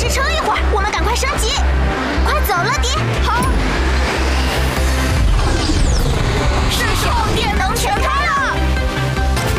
是撑一会儿，我们赶快升级。